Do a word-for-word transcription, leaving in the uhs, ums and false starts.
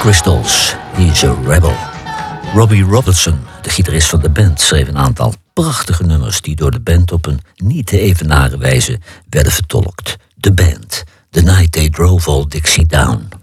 Crystals, He's a Rebel. Robbie Robertson, de gitarist van de band, schreef een aantal prachtige nummers die door de band op een niet te evenaren wijze werden vertolkt. De band, The Night They Drove Old Dixie Down.